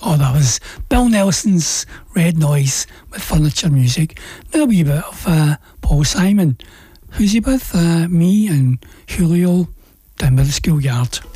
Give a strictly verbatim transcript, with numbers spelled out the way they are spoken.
Oh, that was Bill Nelson's Red Noise with Furniture Music. Now a wee bit of uh, Paul Simon. Who's he with? Uh, me and Julio down by the schoolyard.